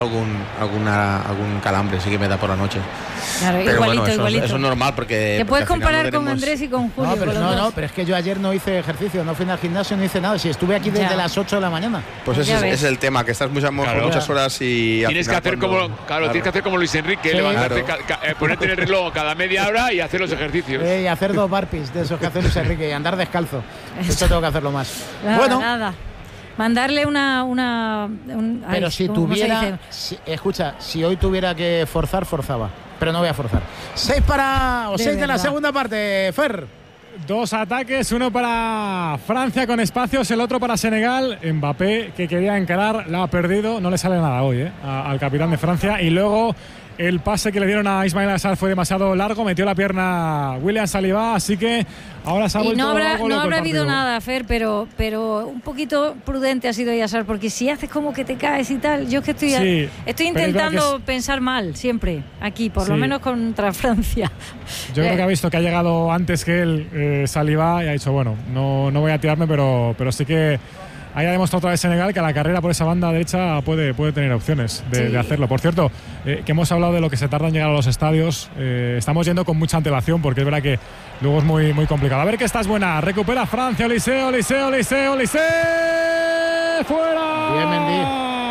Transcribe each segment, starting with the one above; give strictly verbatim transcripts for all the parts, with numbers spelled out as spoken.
algún alguna algún calambre sí que me da por la noche. Claro, pero igualito, bueno, eso, igualito. eso es normal porque te puedes porque comparar no tenemos... con Andrés y con Julio. No, pero, con no, los no, dos. pero es que yo ayer no hice ejercicio, no fui al gimnasio, no hice nada. Si estuve aquí desde Ya. las ocho de la mañana. Pues ese es, es el tema, que estás muchas, Claro. muchas horas y tienes que hacer cuando... como claro, tienes que hacer como Luis Enrique, Sí. levantarte, Claro. ca, ca, eh, ponerte en el reloj cada media hora y hacer los ejercicios. Eh, y hacer dos burpees de esos que hace Luis Enrique y andar descalzo. Eso. Esto tengo que hacerlo más. Nada, bueno, nada. Mandarle una. una un, pero ay, si ¿cómo se tuviera. dice? Si, escucha, si hoy tuviera que forzar, forzaba. Pero no voy a forzar. Seis para. O De seis de la verdad. segunda parte, Fer. Dos ataques, uno para Francia con espacios, el otro para Senegal. Mbappé, que quería encarar, la ha perdido. No le sale nada hoy ¿eh? a, al capitán de Francia. Y luego el pase que le dieron a Ismail Assar fue demasiado largo. Metió la pierna William Saliba. Así que ahora se ha Y vuelto no habrá, loco no el habrá habido partido. nada, Fer, pero, pero un poquito prudente ha sido Yassar, porque si haces como que te caes y tal, yo es que estoy, Sí, estoy pero es verdad intentando que es- pensar mal siempre, aquí, por lo Sí. menos contra Francia. Yo creo Eh, que ha visto que ha llegado antes que él eh, Saliba y ha dicho, bueno, no, no voy a tirarme, pero, pero sí que ahí ha demostrado otra vez Senegal que a la carrera por esa banda derecha puede, puede tener opciones de, Sí. de hacerlo. Por cierto, eh, que hemos hablado de lo que se tarda en llegar a los estadios, eh, estamos yendo con mucha antelación porque es verdad que luego es muy, muy complicado. A ver que esta es buena, recupera Francia, Olise, Olise, Olise, Olise, fuera. Bien, Mendy.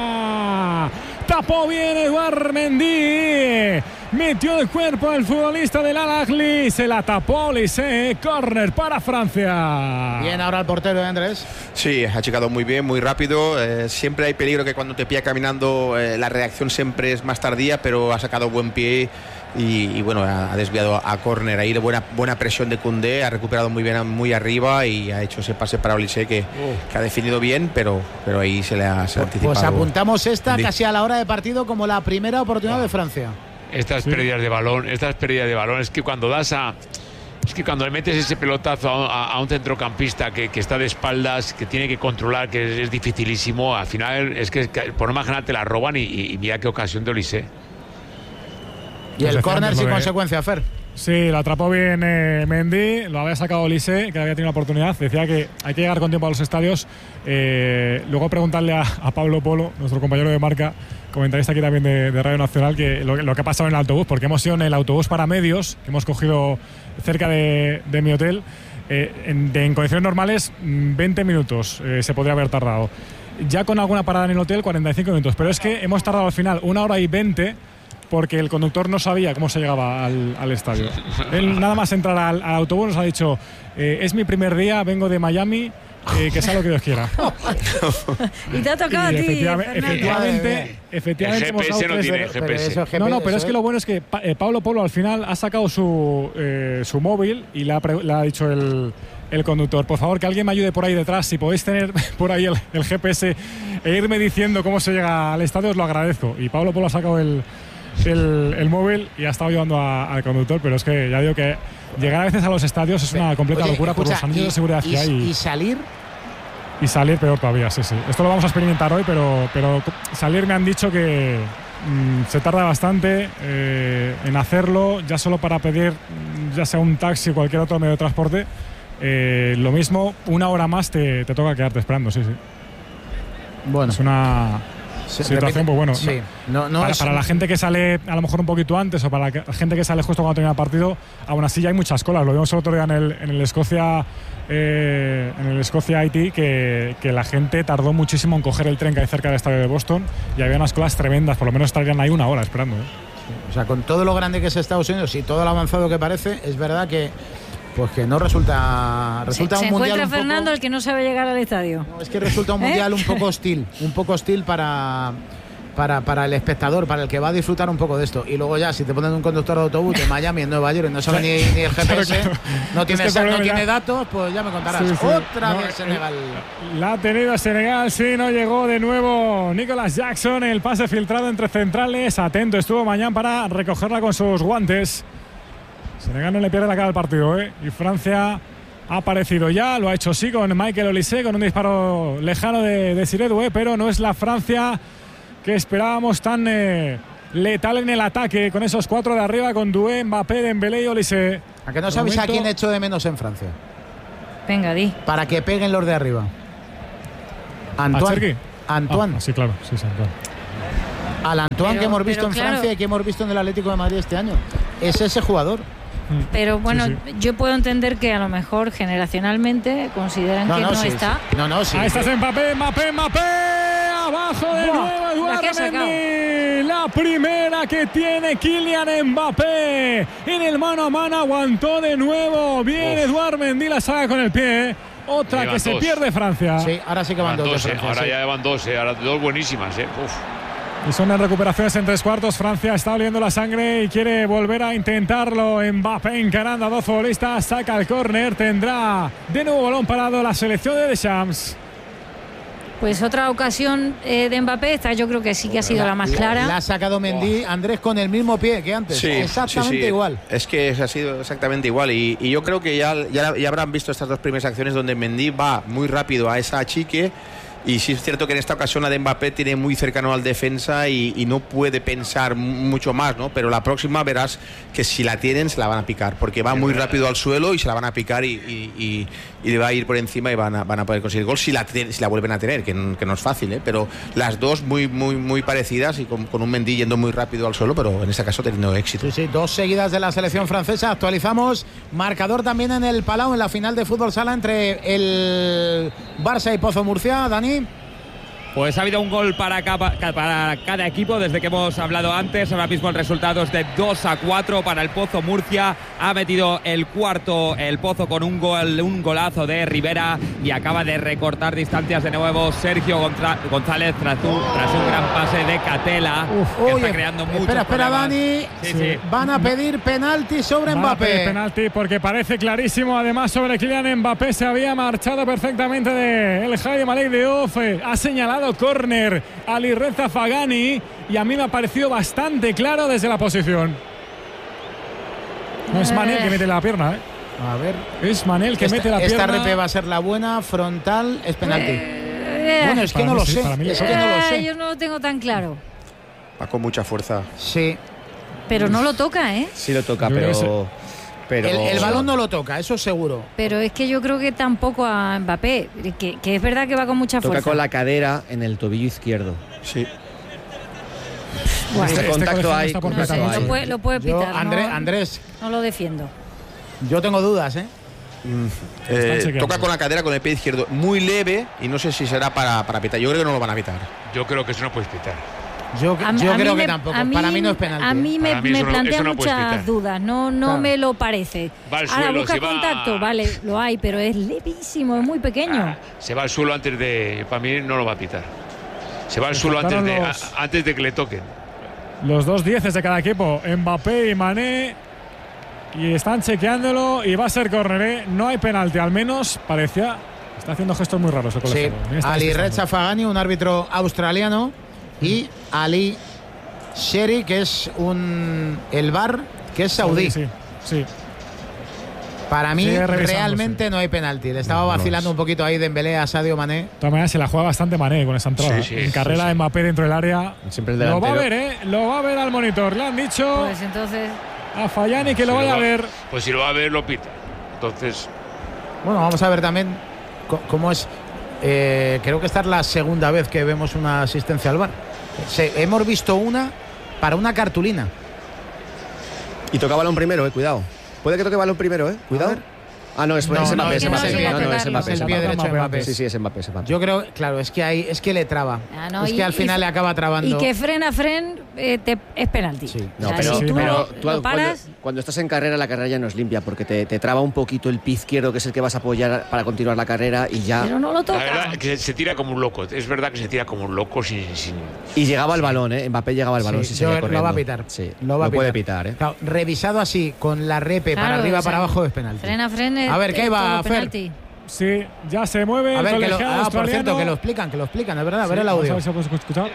Tapó bien Eduard Mendy. Metió el cuerpo el futbolista del Al-Ahly. Se la tapó Olise. Córner para Francia. Bien, ahora el portero de Andrés. Sí, ha achicado muy bien, muy rápido. Eh, siempre hay peligro que cuando te pilla caminando eh, la reacción siempre es más tardía, pero ha sacado buen pie y, y bueno, ha, ha desviado a, a córner ahí de buena, buena presión de Koundé, ha recuperado muy bien muy arriba y ha hecho ese pase para Olise que, que ha definido bien, pero, pero ahí se le ha, se le ha anticipado. Pues apuntamos esta Mendy. casi a la hora de partido como la primera oportunidad de Francia. Estas Sí. pérdidas de balón, estas pérdidas de balón, es que cuando das a. Es que cuando le metes ese pelotazo a, a- a un centrocampista que, que está de espaldas, que tiene que controlar, que es, es dificilísimo, al final es que, que por norma general te la roban y, y- y mira qué ocasión de Olise. Y Pues el decía córner antes sin lo de- consecuencia, Fer. Sí, lo atrapó bien eh, Mendy, lo había sacado Olise, que había tenido una oportunidad. Decía que hay que llegar con tiempo a los estadios. Eh, luego preguntarle a, a Pablo Polo, nuestro compañero de marca, comentarista aquí también de, de Radio Nacional, que lo, lo que ha pasado en el autobús, porque hemos ido en el autobús para medios, que hemos cogido cerca de, de mi hotel. Eh, en, de- en condiciones normales, mm, veinte minutos eh, se podría haber tardado. Ya con alguna parada en el hotel, cuarenta y cinco minutos. Pero es que hemos tardado al final una hora y veinte porque el conductor no sabía cómo se llegaba al, al estadio. Él nada más entrar al, al autobús nos ha dicho, eh, es mi primer día, vengo de Miami, eh, que sea lo que Dios quiera. y te ha tocado a Y ti, efectivamente, Fernando. efectivamente, efectivamente El hemos G P S dado no tres tiene de- G P S. eso es No, no, pero eso es que lo bueno es que Pa- eh, Pablo Polo al final ha sacado su, eh, su móvil y le ha, pre- le ha dicho el, el conductor, por favor que alguien me ayude por ahí detrás, si podéis tener por ahí el, el G P S e irme diciendo cómo se llega al estadio, os lo agradezco. Y Pablo Polo ha sacado el, el, el móvil y ha estado ayudando a- al conductor, pero es que ya digo que llegar a veces a los estadios es una completa Oye, locura por escucha, los anillos y- de seguridad y, que hay. y salir. Y salir peor todavía, sí, sí. Esto lo vamos a experimentar hoy, pero, pero salir me han dicho que mm, se tarda bastante eh, en hacerlo, ya solo para pedir mm, ya sea un taxi o cualquier otro medio de transporte. Eh, lo mismo, una hora más te, te toca quedarte esperando, sí, sí. Bueno, Es una se situación, repite- pues bueno, Sí, no, no para, es- para la gente que sale a lo mejor un poquito antes o para la que- gente que sale justo cuando termina el partido, aún así ya hay muchas colas. Lo vimos el otro día en el, en el Escocia eh, en el Escocia Haití que, que la gente tardó muchísimo en coger el tren que hay cerca del estadio de Boston y había unas colas tremendas, por lo menos estarían ahí una hora esperando, ¿eh? O sea, con todo lo grande que es Estados Unidos y todo lo avanzado que parece, es verdad que pues que no resulta resulta se, un se mundial encuentra un poco- Fernando, el que no sabe llegar al estadio. no, es que resulta un ¿Eh? mundial un poco hostil, un poco hostil para para, para el espectador, para el que va a disfrutar un poco de esto. Y luego ya, si te ponen un conductor de autobús de Miami en Nueva York y no sabe ni, ni el G P S, Claro, claro. no Es tiene, que el sa- no problema tiene ya- datos, pues ya me contarás. Sí, sí. Otra No, vez el- Senegal. La ha tenido Senegal, sí, no llegó de nuevo Nicolas Jackson, el pase filtrado entre centrales, atento estuvo Mañán para recogerla con sus guantes. Senegal no le pierde la cara al partido, ¿eh? Y Francia ha aparecido ya, lo ha hecho sí con Michael Olise, con un disparo lejano de, de Siré Doué, pero no es la Francia que esperábamos tan eh, letal en el ataque, con esos cuatro de arriba, con Doué, Mbappé, Dembélé y Olise. ¿A que no De sabéis a momento- quién echo de menos en Francia? Venga, di. Para que peguen los de arriba. ¿A Antoine. Cherki? Antoine. Ah, sí, claro, sí, sí, Antoine. Al Antoine Pero- que hemos visto pero en claro. Francia y que hemos visto en el Atlético de Madrid este año. Es ese jugador. Pero bueno, Sí, yo puedo entender que a lo mejor generacionalmente consideran que no sí, está. sí. No, no, sí. Ahí está Mbappé, Mbappé, Mbappé. Abajo de Buah, nuevo la Eduardo que ha sacado. Mendy. La primera que tiene Kylian Mbappé. En el mano a mano aguantó de nuevo. Bien, Uf. Eduardo Mendy la saca con el pie. Otra Llevan que se dos. pierde Francia. Sí, ahora sí que van Van dos de dos, eh, Francia, ahora sí. ya van dos, eh, ahora dos buenísimas. Eh. Uf. Y son las recuperaciones en tres cuartos. Francia está oliendo la sangre y quiere volver a intentarlo. Mbappé encarando a dos futbolistas. Saca el córner. Tendrá de nuevo balón parado la selección de Deschamps. Pues otra ocasión eh, de Mbappé, esta yo creo que sí que ha sido la más clara. La ha sacado Mendy, Andrés, con el mismo pie que antes. Sí, exactamente sí, sí. igual. Es que ha sido exactamente igual. Y, y yo creo que ya, ya, ya habrán visto estas dos primeras acciones donde Mendy va muy rápido a esa achique. Y sí es cierto que en esta ocasión la de Mbappé tiene muy cercano al defensa y, y no puede pensar mucho más, ¿no? Pero la próxima verás que si la tienen se la van a picar, porque va muy rápido al suelo y se la van a picar y, y, y, y le va a ir por encima y van a, van a poder conseguir gol si la, si la vuelven a tener, que, que no es fácil, ¿eh? Pero las dos muy muy muy parecidas y con, con un Mendy yendo muy rápido al suelo, pero en este caso teniendo éxito. Sí, sí, dos seguidas de la selección francesa. Actualizamos marcador también en el Palau, en la final de fútbol sala entre el Barça y Pozo Murcia. Dani. Pues ha habido un gol para cada, para cada equipo desde que hemos hablado antes. Ahora mismo el resultado es de dos a cuatro para el Pozo Murcia. Ha metido el cuarto el Pozo con un gol, un golazo de Rivera y acaba de recortar distancias de nuevo Sergio Gontra- González tras un, tras un gran pase de Catela, que Oye, está creando muchos espera, espera, problemas. Dani. Sí, sí. Van a pedir penalti sobre Van a pedir Mbappé. penalti porque parece clarísimo. Además, sobre Kylian Mbappé se había marchado perfectamente de el Jaime Malek de Off. Ha señalado córner a Lireza Fagani y a mí me ha parecido bastante claro desde la posición. No es Mané el que mete la pierna, ¿eh? A ver. Es Mané el que Esta, mete la esta pierna. repe va a ser la buena, frontal, es penalti. Eh, Bueno, es que Para no mí lo sí, sé. para mí Es sí. que no lo eh, sé. yo no lo tengo tan claro. Va con mucha fuerza. Sí. Pero no lo toca, ¿eh? Sí lo toca, Yo creo que pero... pero El, el balón no lo toca, eso seguro. Pero es que yo creo que tampoco a Mbappé, que, que es verdad que va con mucha toca fuerza. con la cadera en el tobillo izquierdo. Sí. Bueno, Este Este contacto colegio no hay, está por no sé, contacto pitar. lo hay. puede, lo puede Yo, pitar. Andrés, no, Andrés, no lo defiendo. yo tengo dudas, ¿eh? Eh, chequeando. toca con la cadera con el pie izquierdo muy leve y no sé si será para, para pitar. Yo creo que no lo van a pitar. Yo creo que eso no puedes pitar. Yo, A mí- yo a mí creo me- que tampoco. a mí- Para mí no es penalti. A mí me, Para mí me eso no- plantea eso no puedes muchas pitar. dudas, no, no Claro. me lo parece. Va al Ahora suelo, busca si va- contacto, vale, lo hay, pero es levísimo, es muy pequeño. Ah, se va al suelo antes de. Para mí no lo va a pitar. Se va al Se suelo antes faltaron de, los- a- antes de que le toquen. Los dos dieces de cada equipo, Mbappé y Mané. Y están chequeándolo y va a ser córner, ¿eh? No hay penalti, al menos parecía. Está haciendo gestos muy raros el Sí, colegio. Mira, está Ali festejando. Reza Fagani, un árbitro australiano, y Ali Sherry, que es un el V A R, que es saudí. Sí, sí. Para mí, Sigue revisándose. realmente no hay penalti. Le estaba No, no vacilando es. un poquito ahí Dembélé a Sadio Mané. De todas maneras, se la juega bastante Mané con esa entrada. Sí, sí, en sí, carrera sí. de Mbappé dentro del área. Siempre el Lo va a delantero. ver, ¿eh? Lo va a ver al monitor. Le han dicho Pues entonces, a Fallani que lo Si vaya va- a ver. Pues si lo va a ver, lo pita. Entonces, Bueno, vamos a ver también co- cómo es. Eh, creo que esta es la segunda vez que vemos una asistencia al V A R. Se- hemos visto una para una cartulina. Y toca balón primero, eh, cuidado. Puede que toque balón primero, eh. Cuidado. Ah, no, es, No, es no, Mbappé, es es que no Mbappé. se va a No, no, es pegarlo. Mbappé. Es es el pie Mbappé. derecho de Mbappé. Sí, sí, es Mbappé, es Mbappé. Yo creo, claro, es que hay, es que le traba. Ah, no, es y- que al final y- le acaba trabando. y que frena, fren, eh, te- es penalti. Sí. O No, sea, pero, si tú pero lo, tú lo cuando, paras, cuando estás en carrera, la carrera ya no es limpia porque te, te traba un poquito el pie izquierdo, que es el que vas a apoyar para continuar la carrera y ya. pero no lo la toca. verdad que se tira como un loco. Es verdad que se tira como un loco sin. sin... Y llegaba el balón, ¿eh? Mbappé llegaba al balón. Sí, si seguía yo- corriendo. lo va a pitar. Sí, Lo va a puede pitar. pitar, ¿eh? Claro, revisado así, con la repe para Claro, arriba, o sea, para abajo, es penalti. Frena, fren, es- A ver, ¿qué es iba todo a hacer? penalti. Sí, ya se mueve A el ver, que lo, colegiado ah, por australiano. cierto, que lo explican, que lo explican, es verdad, a ver Sí, el vamos audio. a ver si lo podemos escuchar.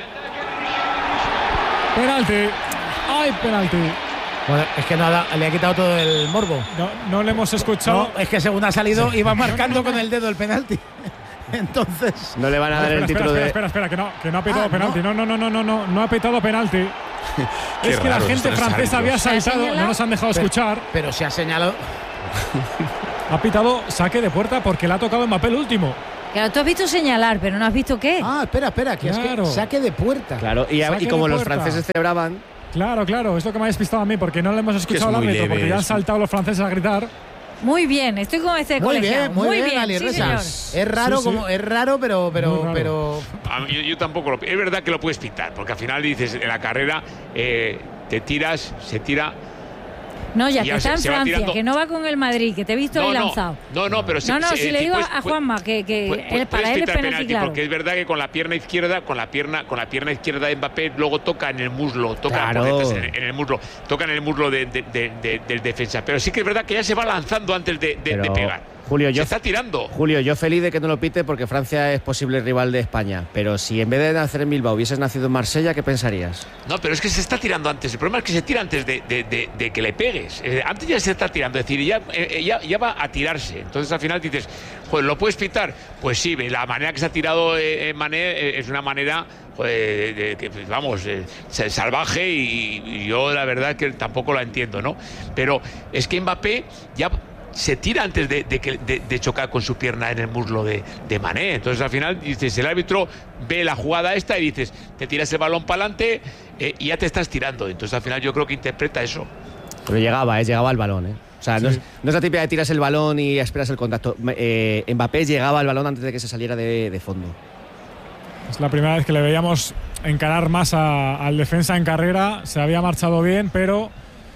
Penalti. ¡Ay, penalti! Bueno, es que nada, le ha quitado todo el morbo. No, no le hemos escuchado. No, es que según ha salido, iba marcando con el dedo el penalti. Entonces, No le van a dar espera, el espera, título espera, de. espera, espera, que no, que no ha pitado Ah, penalti. No, no, no, no, no, no, no ha pitado penalti. Qué Es que la raros gente estos francesa había árbitros. ¿Se ha saltado, no señalado? nos han dejado Pero- escuchar. pero se ha señalado. Ha pitado saque de puerta porque le ha tocado Mbappé el último. Claro, tú has visto señalar, pero no has visto qué. Ah, espera, espera, que Claro. es que saque de puerta. Claro, y, Saque y como de los puerta. franceses celebraban, Claro, claro, es lo que me ha despistado a mí, porque no le hemos escuchado es al muy árbitro, leve, porque ya han es- saltado los franceses a gritar. Muy bien, estoy con este Muy colegiado. bien, muy, bien, Ali sí, Reza. señor. Es raro, Sí, sí. como es raro, pero Muy pero raro. pero A mí- yo, yo tampoco lo. Es verdad que lo puedes pitar, porque al final dices en la carrera eh, te tiras, se tira. No, ya Y que ya está se- en se va Francia, tirando. que no va con el Madrid, que te he visto No, ahí no, lanzado. no, no, pero se- No, no, se- si le sí, digo puedes- a puedes- Juanma que, que Pu- él- pu- para puedes él es pitar penalti, claro. porque es verdad que con la pierna izquierda, con la pierna, con la pierna izquierda de Mbappé, luego toca en el muslo, toca Claro. por detrás en, en el muslo, toca en el muslo de- de- de- de- del defensa. Pero sí que es verdad que ya se va lanzando antes de, de- Pero, de pegar. Julio, se yo- está tirando. Julio, yo feliz de que no lo pite porque Francia es posible rival de España. Pero si en vez de nacer en Bilbao hubieses nacido en Marsella, ¿qué pensarías? No, pero es que se está tirando antes. El problema es que se tira antes de, de- de- de que le pegues. Eh, antes ya se está tirando, es decir, ya, eh, ya, ya va a tirarse. Entonces al final dices, pues ¿lo puedes pitar? Pues sí, la manera que se ha tirado eh, Mané eh, es una manera joder, de, de- que, vamos, eh, salvaje y, y yo la verdad que tampoco la entiendo, ¿no? Pero es que Mbappé ya se tira antes de, de, que- de- de chocar con su pierna en el muslo de, de Mané. Entonces al final dices, el árbitro ve la jugada esta y dices, te tiras el balón para adelante eh, y ya te estás tirando. Entonces al final yo creo que interpreta eso. Pero llegaba, ¿eh? Llegaba al balón, ¿eh? O sea, no, Sí. es, no es la típica de tiras el balón y esperas el contacto. Eh, Mbappé llegaba al balón antes de que se saliera de, de fondo. Es la primera vez que le veíamos encarar más a- al defensa en carrera. Se había marchado bien, pero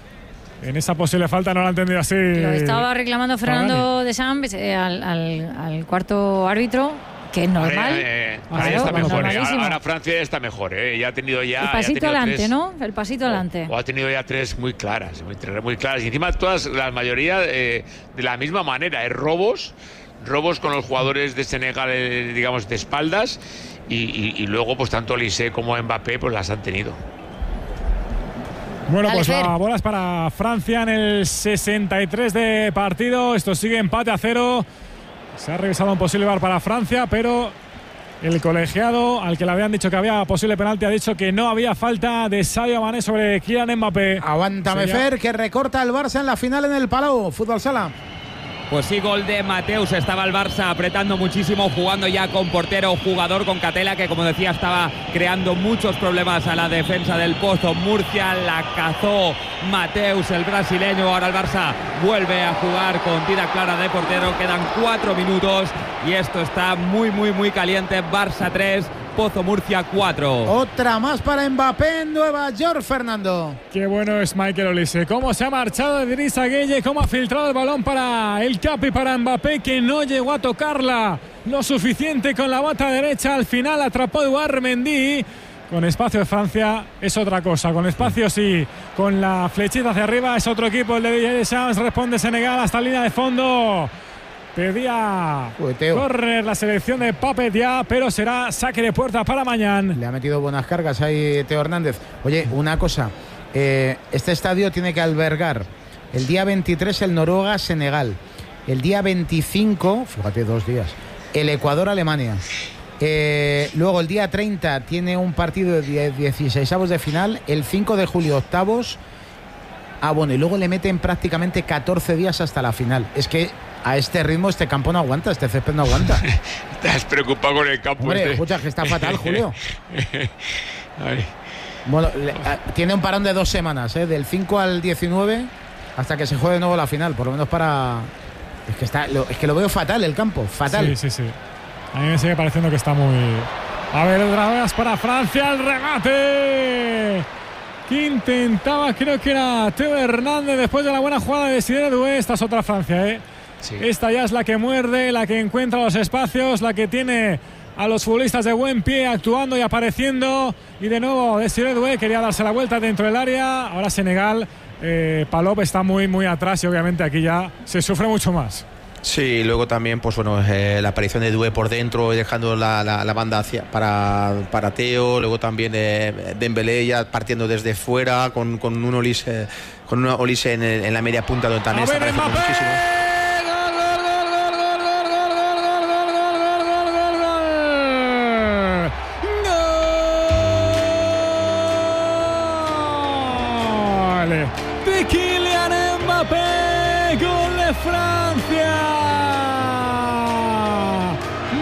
en esa posible falta no la ha entendido así. Lo estaba reclamando Fernando Pagani. de Sams eh, al, al- al cuarto árbitro, que es normal. Ahora, eh, ahora Claro, ya está mejor. eh. normalísimo. Ahora Francia ya está mejor. eh. Ya ha tenido ya. El ya ha pasito tenido adelante, tres- ¿no? El pasito adelante. O ha tenido ya tres muy claras, muy, tres muy claras. Y encima todas, la mayoría eh, de la misma manera, es robos, robos con los jugadores de Senegal, eh, digamos, de espaldas, y, y- y luego pues tanto Olise como Mbappé pues las han tenido. Bueno, Dale, pues Fer. la bola es para Francia en el sesenta y tres de partido. Esto sigue empate a cero. Se ha revisado un posible VAR para Francia, pero el colegiado al que le habían dicho que había posible penalti ha dicho que no había falta de Sadio Mané sobre Kylian Mbappé. aguántame, Sería- Fer, que recorta el Barça en la final en el Palau, Fútbol Sala. Pues sí, gol de Mateus. Estaba el Barça apretando muchísimo, jugando ya con portero, jugador con Catela, que como decía estaba creando muchos problemas a la defensa del Pozo Murcia. La cazó Mateus, el brasileño. Ahora el Barça vuelve a jugar con tira clara de portero. Quedan cuatro minutos y esto está muy, muy, muy caliente. Barça tres, Pozo Murcia cuatro. Otra más para Mbappé en Nueva York, Fernando. Qué bueno es Michael Olise. Cómo se ha marchado Idrissa Gueye, cómo ha filtrado el balón para el Capi, para Mbappé, que no llegó a tocarla lo suficiente con la bota derecha. Al final atrapó Eduard Mendy. Con espacio de Francia es otra cosa. Con espacio sí. Con la flechita hacia arriba es otro equipo. El de Didier Deschamps. Responde Senegal hasta línea de fondo. Pedía Jugueteo. correr la selección de Papet ya, pero será saque de puerta para mañana. Le ha metido buenas cargas ahí Teo Hernández. Oye, una cosa. eh, este estadio tiene que albergar el día veintitrés el Noruega-Senegal. El día veinticinco, fíjate, dos días, el Ecuador-Alemania. Eh, luego el día treinta tiene un partido de dieciseisavos de final. El cinco de julio, octavos. Ah, bueno, y luego le meten prácticamente catorce días hasta la final. Es que a este ritmo este campo no aguanta, este césped no aguanta. Estás preocupado con el campo. Hombre, este. escucha, que está fatal, Julio. Ay. Bueno, le- a- tiene un parón de dos semanas, ¿eh? Del cinco al diecinueve, hasta que se juegue de nuevo la final, por lo menos para... Es que, está, lo, es que lo veo fatal el campo, fatal. Sí, sí, sí. A mí me sigue pareciendo que está muy... A ver, otra vez para Francia, el remate. Que intentaba, creo que era Teo Hernández, después de la buena jugada de Desiré Doué. Esta es otra Francia, ¿eh? Sí. Esta ya es la que muerde, la que encuentra los espacios, la que tiene a los futbolistas de buen pie actuando y apareciendo. Y de nuevo Desiré Doué quería darse la vuelta dentro del área. Ahora Senegal, eh, Palop está muy, muy atrás y obviamente aquí ya se sufre mucho más. Sí, luego también, pues bueno, eh, la aparición de Doué por dentro, dejando la, la, la banda hacia, para, para Teo, luego también eh, Dembélé ya partiendo desde fuera, con, con un Olise, con una Olise en, el- en la media punta, donde también A está ver, apareciendo Mbappé. muchísimo. Gol de Kylian Mbappé, gol de Francia.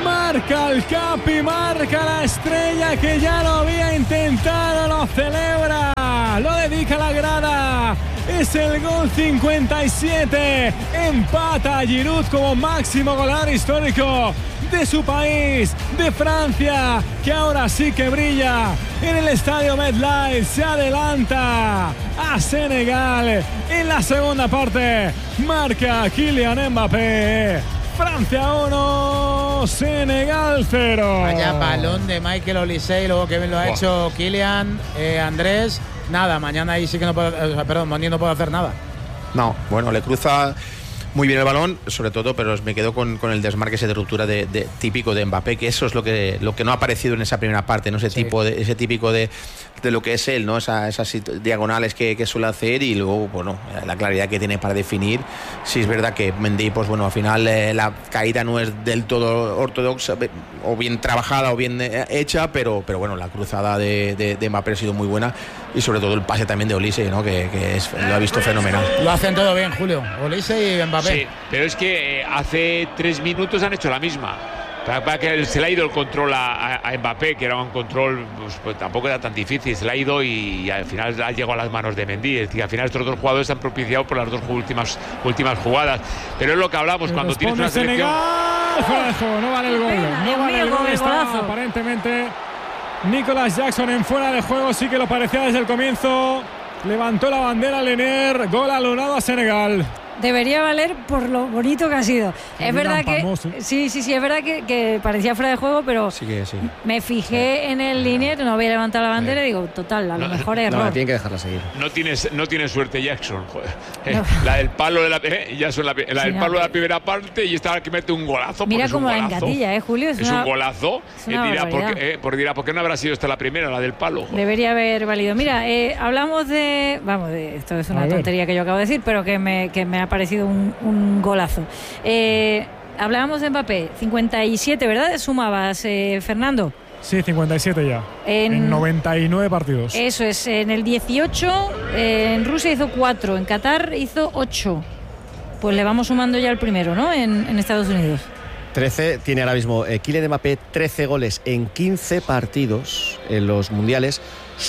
marca el Capi, marca la estrella que ya lo había intentado, lo celebra, lo dedica a la grada. Es el gol cincuenta y siete. Empata a Giroud como máximo goleador histórico de su país, de Francia, que ahora sí que brilla en el estadio MetLife. Se adelanta a Senegal en la segunda parte. Marca Kylian Mbappé. Francia uno, Senegal cero. Vaya balón de Michael Olise, luego que bien lo ha wow. hecho Kylian, eh, Andrés. Nada, mañana ahí sí que no puedo, eh, perdón, Moni no puedo hacer nada. No, bueno, le cruza muy bien el balón, sobre todo, pero me quedo con, con el desmarque ese de ruptura de, de, típico de Mbappé, que eso es lo que, lo que no ha aparecido en esa primera parte, ¿no? Ese, sí. tipo de, ese típico de, de lo que es él, ¿no? Esa, esas diagonales que, que suele hacer y luego, bueno, la claridad que tiene para definir. Sí, es verdad que Mendy, pues bueno, al final eh, la caída no es del todo ortodoxa, o bien trabajada o bien eh, hecha, pero, pero bueno, la cruzada de, de, de Mbappé ha sido muy buena y sobre todo el pase también de Olise, ¿no? Que, que es, lo ha visto fenomenal. Lo hacen todo bien, Julio. Olise y Mbappé. Sí, pero es que eh, hace tres minutos han hecho la misma. Para que se le ha ido el control a, a, a Mbappé, que era un control, pues, pues tampoco era tan difícil, se le ha ido y, y al final ha llegado a las manos de Mendy. Es decir, al final estos dos jugadores se han propiciado por las dos últimas, últimas jugadas. Pero es lo que hablamos, cuando tienes una selección... Senegal, no vale el gol, no vale el gol, está aparentemente Nicolas Jackson en fuera de juego, sí que lo parecía desde el comienzo. Levantó la bandera Lenier, gol anulado a Senegal. Debería valer por lo bonito que ha sido. Que es verdad que famoso. sí, sí, sí, es verdad que, que parecía fuera de juego, pero sí que sí. me fijé sí. en el Linier, no había levantado la bandera sí. y digo, total, a lo no, mejor error. No, tiene que dejarla seguir. No tienes, no tienes suerte Jackson, joder. No. La del palo de la, eh, Jackson, la, la del sí, palo no. de la primera parte y esta que mete un golazo. Mira cómo la engatilla, engatilla, eh, Julio. Es, es una, un golazo. Es una eh, dirá, ¿por qué, eh, por, dirá, ¿por qué no habrá sido esta la primera, la del palo? Joder. Debería haber valido. Mira, eh, hablamos de, vamos, de, esto es una tontería que yo acabo de decir, pero que me, que me ha parecido un, un golazo. Eh, hablábamos de Mbappé, cincuenta y siete, ¿verdad? Sumabas, eh, Fernando. Sí, cincuenta y siete ya. En, en noventa y nueve partidos. Eso es, en el dieciocho, eh, en Rusia hizo cuatro, en Qatar hizo ocho. Pues le vamos sumando ya el primero, ¿no? En, en Estados Unidos. trece, tiene ahora mismo eh, Kylian Mbappé trece goles en quince partidos en los mundiales.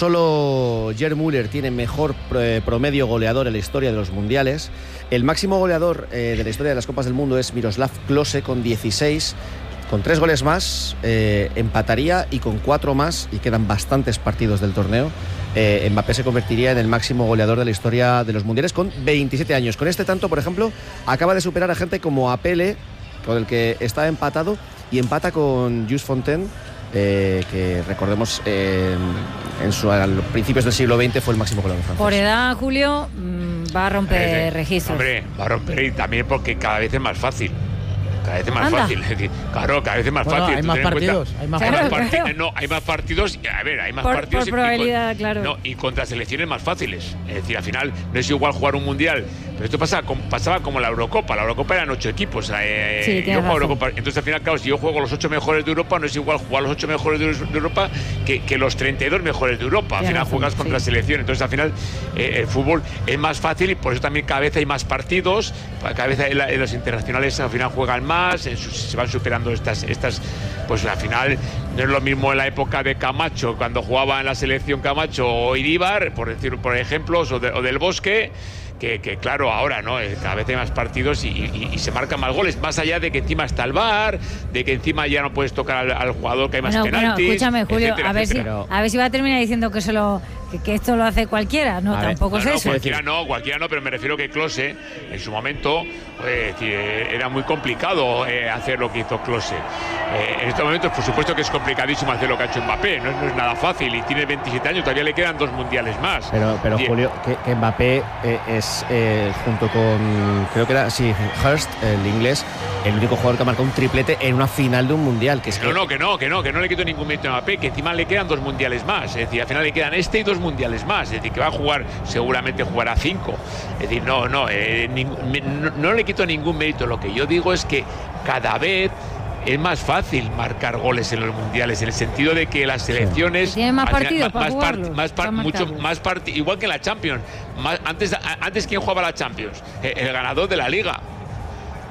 Solo Gerd Müller tiene mejor eh, promedio goleador en la historia de los mundiales. El máximo goleador eh, de la historia de las Copas del Mundo es Miroslav Klose con dieciséis. Con tres goles más eh, empataría, y con cuatro más, y quedan bastantes partidos del torneo, eh, Mbappé se convertiría en el máximo goleador de la historia de los mundiales con veintisiete años. Con este tanto, por ejemplo, acaba de superar a gente como a Pele, con el que está empatado, y empata con Jules Fontaine, eh, que recordemos eh, en su, a los principios del siglo veinte fue el máximo goleador francés. Por edad, Julio, mmm, va a romper eh, registros. Hombre, va a romper, y también porque cada vez es más fácil. Cada vez es más Anda. fácil, es decir, claro, cada vez es más bueno, fácil. Hay más partidos, hay más, claro, partidos. Hay más parti- no, hay más partidos, a ver, hay más por, partidos. Por probabilidad, y con, claro. No, y contra selecciones más fáciles. Es decir, al final no es igual jugar un mundial. Pero esto pasa, pasaba como la Eurocopa. La Eurocopa eran ocho equipos. Eh, sí, yo juego razón. Eurocopa. Entonces, al final, claro, si yo juego los ocho mejores de Europa, no es igual jugar los ocho mejores de, de Europa que, que los treinta y dos mejores de Europa. Al Tienes final razón, juegas contra sí. selección. Entonces, al final, eh, el fútbol es más fácil, y por eso también cada vez hay más partidos. Cada vez hay, la, los internacionales al final juegan más, en su, se van superando estas, estas. Pues al final no es lo mismo en la época de Camacho, cuando jugaba en la selección Camacho o Iríbar, por decir, por ejemplo, o, de, o del Bosque. Que, que claro, ahora no, cada vez hay más partidos y, y, y se marcan más goles, más allá de que encima está el V A R, de que encima ya no puedes tocar al, al jugador, que hay más bueno, penaltis. Bueno, escúchame, Julio, etcétera, a, ver etcétera. si, a ver si va a terminar diciendo que se lo que, que esto lo hace cualquiera. No, a tampoco ver, es no, eso. No, cualquiera no, cualquiera no, pero me refiero que Klose, en su momento, pues, era muy complicado eh, hacer lo que hizo Klose. Eh, en estos momentos, por supuesto que es complicadísimo hacer lo que ha hecho Mbappé, no, no es nada fácil, y tiene veintisiete años, todavía le quedan dos mundiales más. Pero, pero Die- Julio, que, que Mbappé eh, es, eh, junto con, creo que era, sí, Hurst, el inglés, el único jugador que ha marcado un triplete en una final de un mundial. Que es No, que... no, que no, que no, que no le quito ningún mérito a Mbappé, que encima le quedan dos mundiales más. Es decir, al final le quedan este y dos mundiales más. Es decir, que va a jugar, seguramente jugará cinco. Es decir, no, no, eh, ningún- me- no, no le quito ningún mérito. Lo que yo digo es que cada vez es más fácil marcar goles en los mundiales, en el sentido de que las selecciones Tienen más al final, partidos para más, jugarlos, más para mucho marcarlos. más partidos, igual que la Champions. Más, antes, a- antes quién jugaba la Champions, Eh, el ganador de la Liga.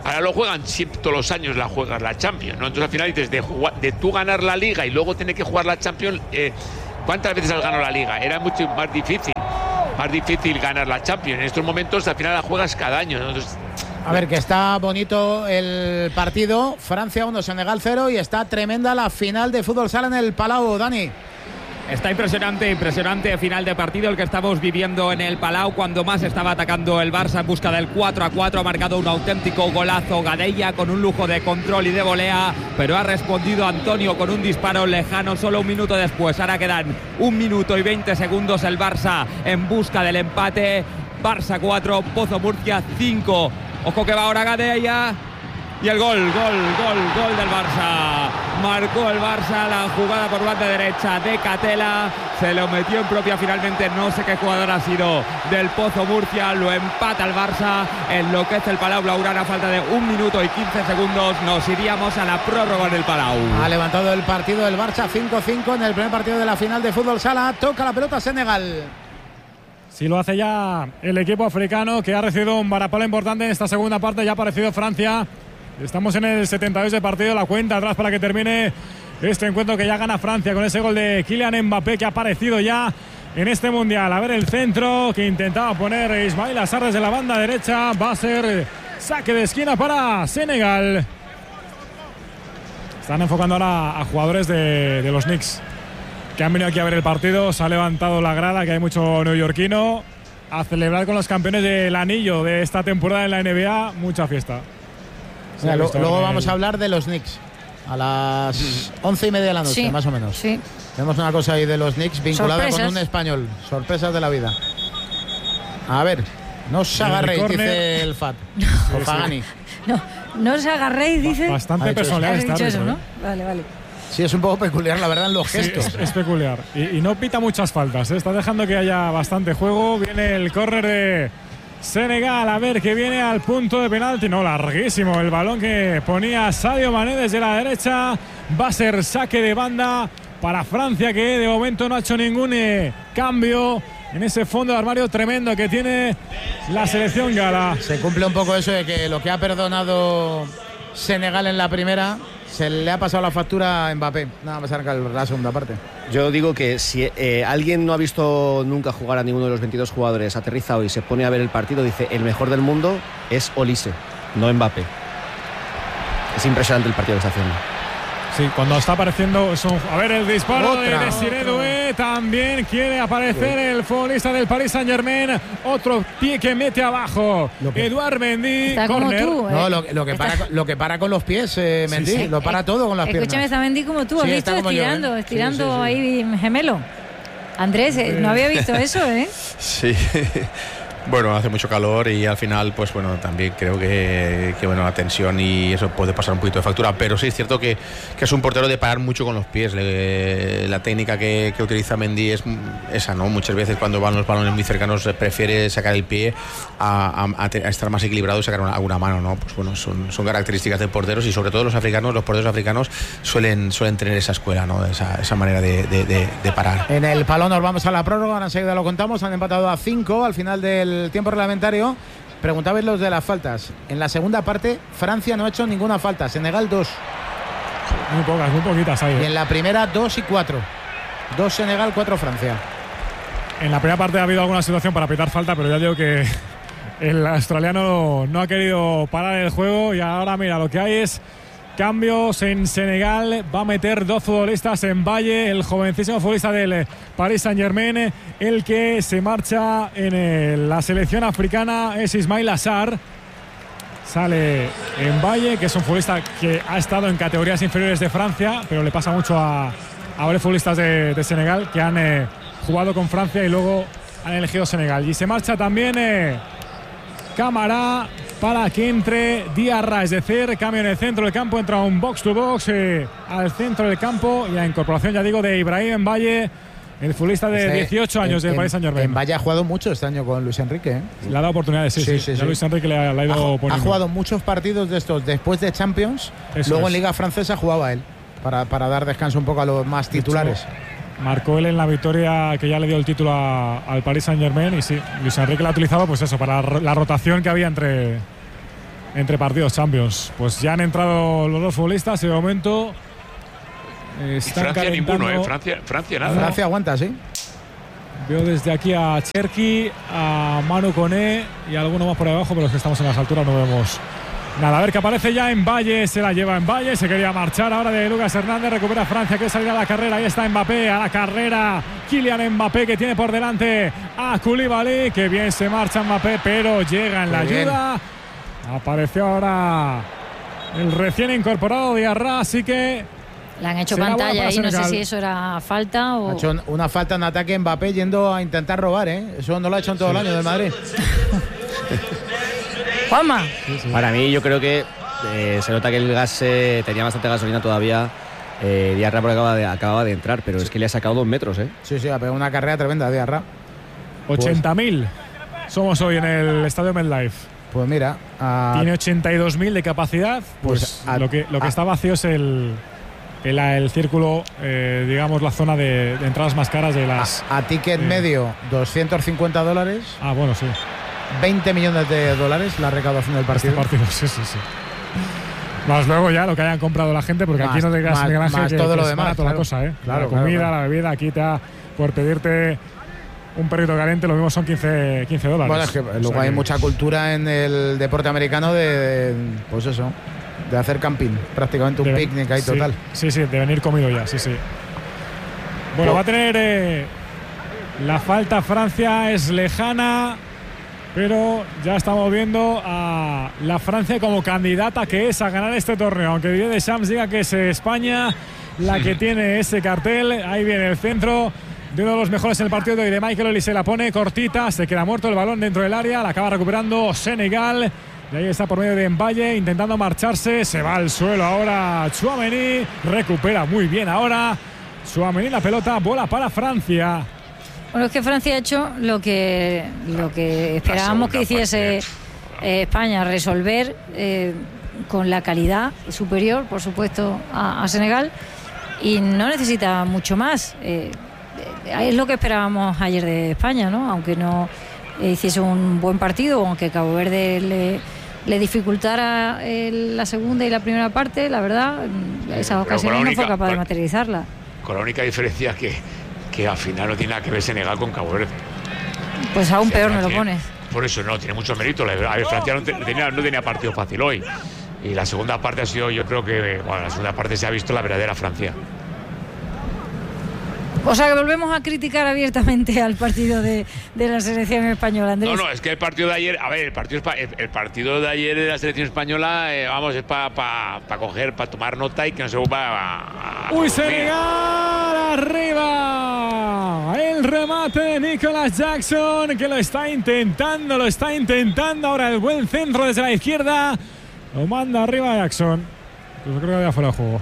ahora lo juegan siempre, todos los años la juegas la Champions, ¿no? Entonces al final dices, de, jugar, de tú ganar la Liga y luego tener que jugar la Champions, eh, ¿cuántas veces has ganado la Liga? Era mucho más difícil, más difícil ganar la Champions. En estos momentos al final la juegas cada año, ¿no? Entonces, a ver, que está bonito el partido. Francia uno, Senegal cero, y está tremenda la final de fútbol sala en el Palau, Dani. Está impresionante, impresionante final de partido el que estamos viviendo en el Palau, cuando más estaba atacando el Barça en busca del cuatro a cuatro. Ha marcado un auténtico golazo Gadella con un lujo de control y de volea, pero ha respondido Antonio con un disparo lejano solo un minuto después. Ahora quedan un minuto y veinte segundos, el Barça en busca del empate. Barça cuatro, Pozo Murcia cinco. Ojo que va ahora Gadella. Y el gol, gol, gol, gol del Barça. Marcó el Barça la jugada por banda derecha de Catela. Se lo metió en propia finalmente. No sé qué jugador ha sido del Pozo Murcia. Lo empata el Barça. Enloquece el Palau Blaugrana. Falta de un minuto y quince segundos. Nos iríamos a la prórroga en el Palau. Ha levantado el partido del Barça cinco cinco en el primer partido de la final de fútbol sala. Toca la pelota Senegal. Sí, lo hace ya el equipo africano, que ha recibido un varapalo importante en esta segunda parte. Ya ha aparecido Francia. Estamos en el setenta y dos de partido, la cuenta atrás para que termine este encuentro, que ya gana Francia con ese gol de Kylian Mbappé, que ha aparecido ya en este Mundial. A ver el centro que intentaba poner Ismail Assar desde la banda derecha. Va a ser saque de esquina para Senegal. Están enfocando ahora a jugadores de, de los Knicks que han venido aquí a ver el partido. Se ha levantado la grada, que hay mucho neoyorquino, a celebrar con los campeones del anillo de esta temporada en la N B A. Mucha fiesta. O sea, lo, luego vamos a hablar de los Knicks a las once y media de la noche, sí, más o menos. Sí. Tenemos una cosa ahí de los Knicks vinculada Sorpresas. con un español. Sorpresas de la vida. A ver, no os agarréis, dice el Fat. O Pagani. No, no os agarréis, dice. Bastante personal Has está dicho eso, eso, ¿eh? ¿no? Vale, vale. Sí, es un poco peculiar, la verdad, en los Sí, gestos. es, es peculiar. Y, y no pita muchas faltas, ¿eh? Está dejando que haya bastante juego. Viene el córner de Senegal, a ver, que viene al punto de penalti. No, larguísimo el balón que ponía Sadio Mané desde la derecha. Va a ser saque de banda para Francia, que de momento no ha hecho ningún eh, cambio en ese fondo de armario tremendo que tiene la selección gala. Se cumple un poco eso de que lo que ha perdonado Senegal en la primera se le ha pasado la factura a Mbappé. Nada más arrancar la segunda parte. Yo digo que si eh, alguien no ha visto nunca jugar a ninguno de los veintidós jugadores, aterriza hoy y se pone a ver el partido, dice el mejor del mundo es Olise, no Mbappé. Es impresionante el partido que está haciendo. Sí, cuando está apareciendo es un... A ver el disparo Otra, de Desiré Doué. También quiere aparecer el futbolista del Paris Saint-Germain. Otro pie que mete abajo. que... Eduard Mendy. Está como corner. tú, ¿eh? No, lo, lo, que para, lo que para con los pies, eh, Mendy. Sí, sí. Lo para todo con las Escúchame, piernas. está Mendy como tú. ¿Has Sí, visto? está como yo, Estirando, ¿eh? estirando Sí, sí, sí. ahí gemelo. Andrés, eh, no había visto eso, ¿eh? Sí. Bueno, hace mucho calor y al final, pues bueno, también creo que, que bueno, la tensión y eso puede pasar un poquito de factura, pero sí es cierto que, que es un portero de parar mucho con los pies. Le, la técnica que, que utiliza Mendy es esa, ¿no? Muchas veces cuando van los balones muy cercanos prefiere sacar el pie a, a, a, te, a estar más equilibrado y sacar una, alguna mano, ¿no? Pues bueno, son, son características de porteros y sobre todo los africanos, los porteros africanos suelen, suelen tener esa escuela, ¿no? Esa, esa manera de, de, de, de parar. En el Palón nos vamos a la prórroga, ahora enseguida lo contamos. Han empatado a cinco al final del tiempo reglamentario. Preguntabais los de las faltas. En la segunda parte, Francia no ha hecho ninguna falta. Senegal dos. Muy pocas, muy poquitas ahí. Y en la primera, dos y cuatro. Dos Senegal, cuatro Francia. En la primera parte ha habido alguna situación para pitar falta, pero ya digo que el australiano no ha querido parar el juego. Y ahora, mira, lo que hay es cambios en Senegal. Va a meter dos futbolistas en Valle, el jovencísimo futbolista del Paris Saint-Germain. El que se marcha en el, la selección africana es Ismail Assar. Sale en Valle, que es un futbolista que ha estado en categorías inferiores de Francia, pero le pasa mucho a, a varios futbolistas de, de Senegal que han eh, jugado con Francia y luego han elegido Senegal. Y se marcha también eh, Camara para que entre Diarra, es decir, cambio en el centro del campo, entra un box to box eh, al centro del campo y la incorporación, ya digo, de Ibrahim Valle, el futbolista de Este, dieciocho años en, del Paris Saint-Germain. En Valle ha jugado mucho este año con Luis Enrique, ¿eh? Le ha dado oportunidades, sí, sí. Sí, sí, sí, ya sí. Luis Enrique le ha, le ha ido Ha, poniendo. ha jugado muchos partidos de estos después de Champions. Eso Luego es. en Liga Francesa jugaba él para, para dar descanso un poco a los más titulares. Marcó él en la victoria que ya le dio el título a, al Paris Saint-Germain y sí, Luis Enrique la ha utilizado pues eso, para la rotación que había entre, entre partidos Champions. Pues ya han entrado los dos futbolistas y de momento están Francia calentando. ninguno, ¿eh? Francia, Francia nada. Francia aguanta, sí. Veo desde aquí a Cherki, a Manu Koné y a alguno más por debajo, pero los que estamos en las alturas no vemos nada. A ver, que aparece ya en Valle, se la lleva en Valle, se quería marchar ahora de Lucas Hernández, recupera Francia, que salir a la carrera, ahí está Mbappé, a la carrera, Kylian Mbappé, que tiene por delante a Koulibaly, que bien se marcha Mbappé, pero llega en la Muy bien. ayuda. Apareció ahora el recién incorporado Diarra, así que Le han hecho será buena pantalla para ahí, no sé Senegal. si eso era falta o... Ha hecho una falta en ataque Mbappé yendo a intentar robar, ¿eh? Eso no lo ha hecho en todo el año del Madrid. Juanma. Para mí, yo creo que eh, se nota que el gas eh, tenía bastante gasolina todavía. Eh, Diarra porque acaba de, acababa de entrar, pero es que le ha sacado dos metros, ¿eh? Sí, sí, ha pegado una carrera tremenda Diarra. ochenta mil somos hoy en el Estadio MetLife. Pues mira, a, Tiene ochenta y dos mil de capacidad, pues, Pues a- lo que, lo que a- está vacío es el, el, el círculo, eh, digamos, la zona de, de entradas más caras de las... a ticket eh, medio doscientos cincuenta dólares, Ah, bueno, sí. veinte millones de dólares la recaudación del Este partido. partido, sí, sí, sí. Más luego ya lo que hayan comprado la gente, porque Más- aquí no te creas, más- Miguel Ángel, más que, todo que lo es demás, barato la claro. cosa, ¿eh? Claro, la claro, comida, claro. la bebida, aquí te da, por pedirte un perrito caliente, lo mismo son quince, quince dólares. Bueno, es que O sea luego hay que- mucha cultura en el deporte americano de, de, pues eso, de hacer camping, prácticamente un de- picnic ahí sí, total. Sí, sí, de venir comido ya, sí, sí. Bueno, Pues- va a tener eh, la falta Francia, es lejana, pero ya estamos viendo a la Francia como candidata que es a ganar este torneo. Aunque Didier Deschamps diga que es España la que tiene ese cartel. Ahí viene el centro de uno de los mejores en el partido de hoy, de Michael Olise, la pone cortita, se queda muerto el balón dentro del área, la acaba recuperando Senegal. Y ahí está por medio de Mbaye intentando marcharse, se va al suelo ahora Tchouaméni, recupera muy bien ahora Tchouaméni, la pelota, bola para Francia. Bueno, es que Francia ha hecho lo que, lo que esperábamos que segunda hiciese eh, España, resolver eh, con la calidad superior, por supuesto, a, a Senegal, y no necesita mucho más. Eh, eh, es lo que esperábamos ayer de España, ¿no? Aunque no eh, hiciese un buen partido, aunque Cabo Verde le, le dificultara eh, la segunda y la primera parte, la verdad, esas Pero ocasiones con la no fue única- capaz de con- materializarla. Con la única diferencia que, que al final no tiene nada que ver Senegal con Cabo Verde. Pues aún Sí, peor me lo Francia- pones. Por eso no, tiene mucho mérito. La- A ver, Francia no, te- tenía, no tenía partido fácil hoy. Y la segunda parte ha sido, yo creo que, bueno, la segunda parte se ha visto la verdadera Francia. O sea que volvemos a criticar abiertamente al partido de, de la selección española, Andrés. No, no, es que el partido de ayer, a ver, el partido, espa- el, el partido de ayer de la selección española, eh, vamos, es para pa, pa coger, para tomar nota y que no se vuelva a. a ¡Uy, producir. Senegal! ¡Arriba! El remate de Nicolas Jackson, que lo está intentando, lo está intentando. Ahora el buen centro desde la izquierda. Lo manda arriba Jackson. Pues yo creo que había fuera de juego.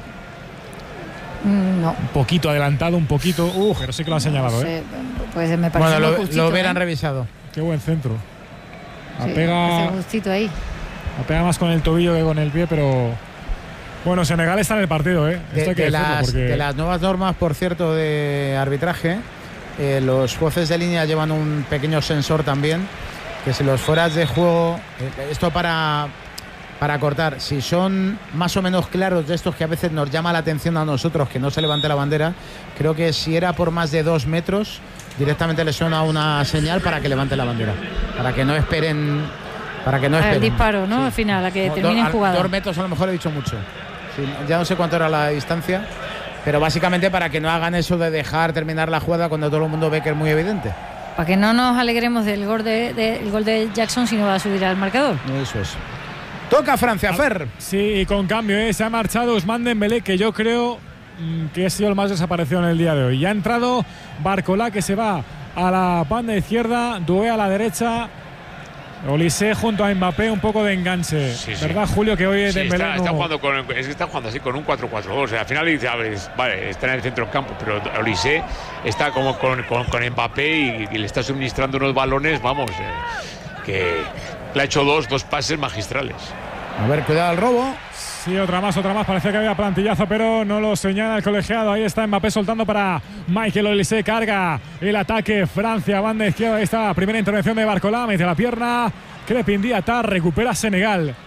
Mm, No. Un poquito adelantado, un poquito. Uf, pero sí que lo han señalado, No ¿eh? sé, pues me parece Bueno, muy lo, justito, lo hubieran ¿eh? revisado. Qué buen centro. Sí, me Apega, parece justito ahí. apega más con el tobillo que con el pie, pero. Bueno, Senegal está en el partido, ¿eh? De, Esto hay que de decirlo las, porque- de las nuevas normas, por cierto, de arbitraje, eh, los jueces de línea llevan un pequeño sensor también, que si los fueras de juego, eh, esto para, para cortar, si son más o menos claros de estos que a veces nos llama la atención a nosotros, que no se levante la bandera, creo que si era por más de dos metros, directamente le suena una señal para que levante la bandera, para que no esperen... Para que no Ah, el esperen. disparo, ¿no? Al final, a que No, termine do- en jugada. Dos metros a lo mejor he dicho mucho. Sí, ya no sé cuánto era la distancia, pero básicamente para que no hagan eso de dejar terminar la jugada cuando todo el mundo ve que es muy evidente. Para que no nos alegremos del gol de, de- el gol de Jackson si no va a subir al marcador. Eso es. Toca Francia, Fer. Sí, y con cambio, ¿eh? Se ha marchado Ousmane Dembélé, que yo creo mm, que ha sido el más desaparecido en el día de hoy. Ya ha entrado Barcola, que se va a la banda izquierda, Doué a la derecha, Olise junto a Mbappé, un poco de enganche. Sí, sí. ¿Verdad, Julio, que hoy Sí, Dembélé está, no- está jugando con, es que está jugando así con un cuatro cuatro dos. O sea, al final dice, a ver, vale, está en el centro del campo, pero Olise está como con, con, con Mbappé y, y le está suministrando unos balones, vamos, eh, que le ha hecho dos, dos pases magistrales. A ver, cuidado al robo. Sí, otra más, otra más. Parecía que había plantillazo, pero no lo señala el colegiado. Ahí está Mbappé soltando para Michael Olise. Carga el ataque. Francia, banda izquierda. Ahí está la primera intervención de Barcola. Mete la pierna. Crepin Diatta. Recupera Senegal.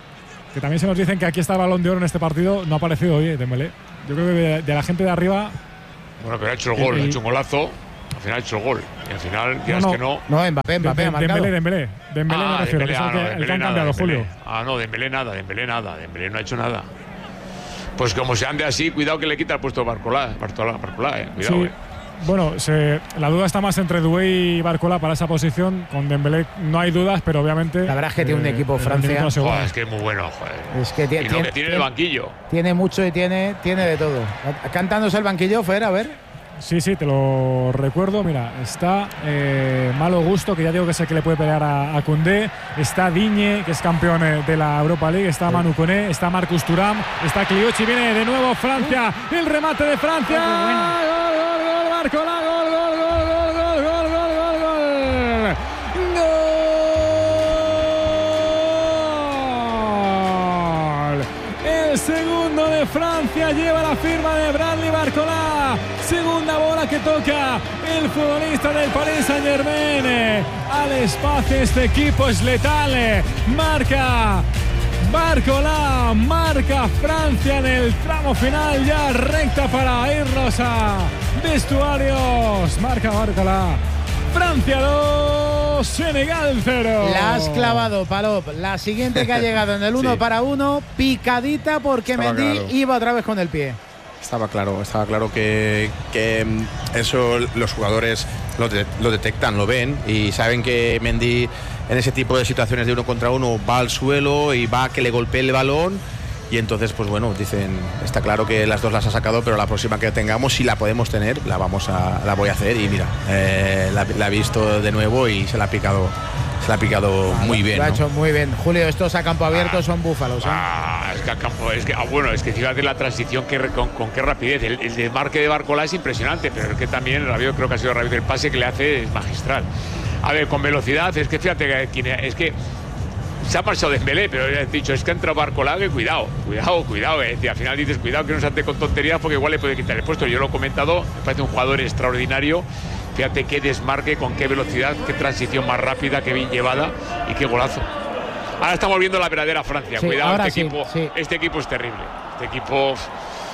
que también se nos dicen que aquí está el Balón de Oro en este partido, no ha aparecido hoy Dembélé. Yo creo que de, de la gente de arriba. Bueno, pero ha hecho el gol, el, ha hecho un golazo. Al final ha hecho el gol. Y al final, quieras no, no, que no. No, Mbappé, Mbappé ha marcado. Dembélé, Dembélé. Dembélé ah, me refiero. Dembélé, Que es el ah, que, no, el que Dembélé han nada, cambiado, Dembélé. Julio. Ah, no, Dembélé nada, Dembélé nada. Dembélé no ha hecho nada. Pues como se ande así, cuidado que le quita el puesto a Barcola. Barcola, Barcola, eh. Cuidado, sí. eh. Bueno, se, la duda está más entre Doué y Barcola para esa posición. Con Dembélé no hay dudas, pero obviamente. La verdad es que tiene un equipo eh, Francia. No joder, es que es muy bueno, joder. Es que tiene, y lo que tiene en el banquillo. Tiene mucho y tiene, tiene de todo. Cantándose el banquillo, Fer, a ver. Sí, sí, te lo recuerdo. Mira, está eh, Malo Gusto, que ya digo que es el que le puede pelear a, a Koundé. Está Digne, que es campeón eh, de la Europa League. Está Manu Koné, está Marcus Thuram, está Clichy. Viene de nuevo Francia. El remate de Francia. Gol, gol, gol, Barcola. Gol, gol, gol, gol, gol, gol, gol, gol, gol. Gol. El segundo de Francia lleva la firma de Bradley Barcola. Segunda bola que toca el futbolista del Paris Saint-Germain. Al espacio, este equipo es letal. Marca Barcola, marca Francia en el tramo final, ya recta para irnos a vestuarios. Marca Barcola. Francia dos, Senegal cero. La has clavado, Palop. La siguiente que ha llegado en el uno sí. para uno, picadita porque estaba Mendy claro. iba otra vez con el pie. Estaba claro, estaba claro que, que eso los jugadores lo, de, lo detectan, lo ven y saben que Mendy en ese tipo de situaciones de uno contra uno va al suelo y va a que le golpee el balón. Y entonces, pues bueno, dicen, está claro que las dos las ha sacado, pero la próxima que tengamos, si la podemos tener, la vamos a, la voy a hacer. Y mira, eh, la, la ha visto de nuevo y se la ha picado, se la ha picado vale, muy bien. Lo ha ¿no? hecho muy bien. Julio, estos a campo abierto ah, son búfalos. ¿eh? Ah, es que a campo, es que, ah, bueno, es que fíjate la transición que, con, con qué rapidez. El, el desmarque de Barcola es impresionante, pero es que también yo creo que ha sido rápido. El pase que le hace es magistral. A ver, con velocidad, es que fíjate que es que. Se ha marchado Dembélé, pero he dicho, es que ha entrado Barcola, que cuidado, cuidado, cuidado. Eh. Al final dices, cuidado que no se ande con tonterías porque igual le puede quitar el puesto. Yo lo he comentado, me parece un jugador extraordinario. Fíjate qué desmarque, con qué velocidad, qué transición más rápida, qué bien llevada y qué golazo. Ahora estamos viendo la verdadera Francia. Sí, cuidado, este, sí, equipo, sí. este equipo es terrible. Este equipo, uf,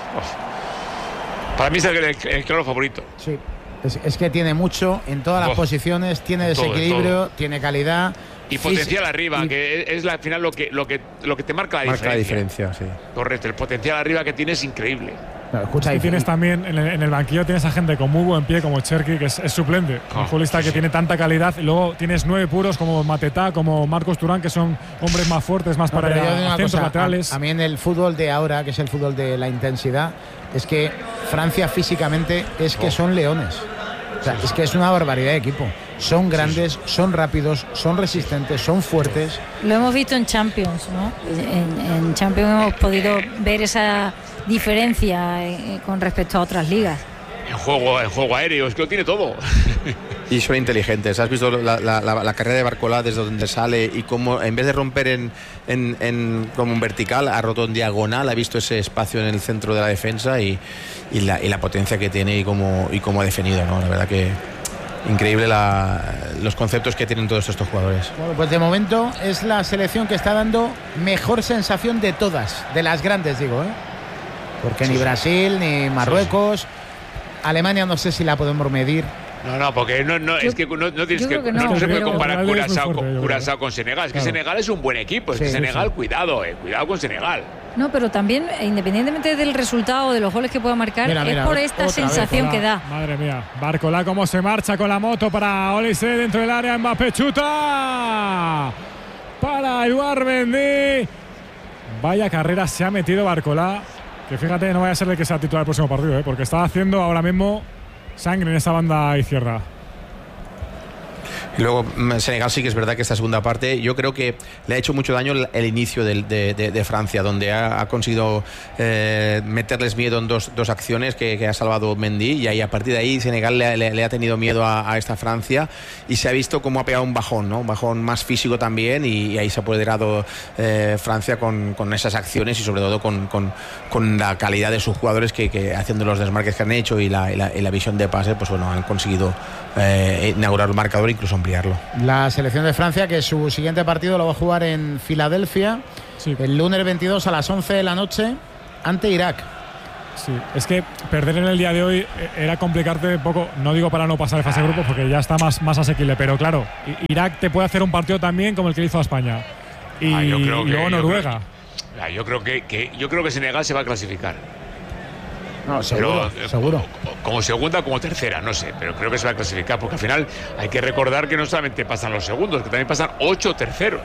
para mí es el, el, el claro favorito. Sí. Es, es que tiene mucho en todas las oh, posiciones, tiene desequilibrio, todo, todo. tiene calidad. Y potencial arriba, y, que es, es al final lo que, lo que, lo que te marca la marca diferencia. la diferencia, sí. Correcto, el potencial arriba que tiene es increíble. No, escucha, y tienes también en el, en el banquillo tienes a gente con muy buen pie como Cherki, que es, es suplente, oh, un futbolista sí, que sí. tiene tanta calidad, y luego tienes nueve puros como Matetá, como Marcos Thuram, que son hombres más fuertes, más no, para centros cosa, laterales. A, a mí en el fútbol de ahora, que es el fútbol de la intensidad, es que Francia físicamente es que oh. son leones. O sea, es que es una barbaridad de equipo. Son grandes, son rápidos, son resistentes, son fuertes. Lo hemos visto en Champions, ¿no? En, en Champions hemos podido ver esa diferencia eh, con respecto a otras ligas. En juego, en juego aéreo, es que lo tiene todo. Y son inteligentes. Has visto la, la, la, la carrera de Barcola desde donde sale y cómo en vez de romper en, en, en como en vertical, ha roto en diagonal, ha visto ese espacio en el centro de la defensa y, y, la, y la potencia que tiene y cómo, y cómo ha definido, ¿no? La verdad que increíble la, los conceptos que tienen todos estos jugadores. Bueno, pues de momento es la selección que está dando mejor sensación de todas, de las grandes digo, ¿eh? Porque sí, ni Brasil, ni Marruecos, sí, sí. Alemania no sé si la podemos medir. No, no, porque no, no, yo, es que no, no tienes que, que no, no se puede comparar Curazao con, Curazao con Senegal. Es que claro. Senegal es un buen equipo. Es sí, que Senegal, sí. cuidado, eh, cuidado con Senegal. No, pero también, independientemente del resultado, de los goles que pueda marcar, mira, mira, es por esta sensación que da. Madre mía, Barcola cómo se marcha con la moto para Olise dentro del área. Mbappé chuta para Eduard Mendy. Vaya carrera se ha metido Barcola. Que fíjate, no vaya a ser el que sea titular el próximo partido, ¿eh? Porque está haciendo ahora mismo sangre en esa banda izquierda. Y luego Senegal sí que es verdad que esta segunda parte yo creo que le ha hecho mucho daño el, el inicio de, de, de, de Francia, donde ha, ha conseguido eh, meterles miedo en dos, dos acciones que, que ha salvado Mendy, y ahí a partir de ahí Senegal le, le, le ha tenido miedo a, a esta Francia y se ha visto cómo ha pegado un bajón, ¿no? Un bajón más físico también, y, y ahí se ha apoderado eh, Francia con, con esas acciones y sobre todo con, con, con la calidad de sus jugadores que, que haciendo los desmarques que han hecho y la, y la, y la visión de pase, pues bueno, han conseguido eh, inaugurar el marcador, incluso ampliarlo. La selección de Francia, que su siguiente partido lo va a jugar en Filadelfia sí. El lunes veintidós a las once de la noche ante Irak. Sí, es que perder en el día de hoy era complicarte un poco, no digo para no pasar de fase de grupos porque ya está más, más asequible, pero claro, Irak te puede hacer un partido también como el que le hizo a España. Y, ah, yo creo y que, luego Noruega. Yo creo, yo creo que, que yo creo que Senegal se va a clasificar. No, seguro, pero, seguro. Como, como segunda o como tercera, no sé, pero creo que se va a clasificar porque al final hay que recordar que no solamente pasan los segundos, que también pasan ocho terceros.